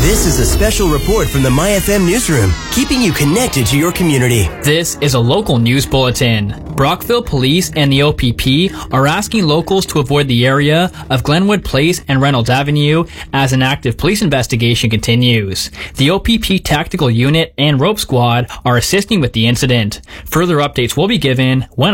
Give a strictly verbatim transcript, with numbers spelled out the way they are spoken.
This is a special report from the My F M newsroom, keeping you connected to your community. This is a local news bulletin. Brockville Police and the O P P are asking locals to avoid the area of Glenwood Place and Reynolds Avenue as an active police investigation continues. The O P P Tactical Unit and Rope Squad are assisting with the incident. Further updates will be given when